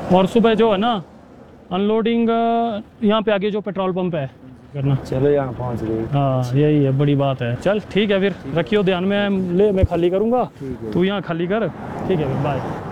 और सुबह जो है ना अनलोडिंग यहाँ पे आगे जो पेट्रोल पंप है करना। चलो यहाँ पहुँच गए। हाँ यही है, बड़ी बात है। चल ठीक है फिर, रखियो ध्यान में, ले मैं खाली करूँगा, तू यहाँ खाली कर। ठीक है फिर, बाय।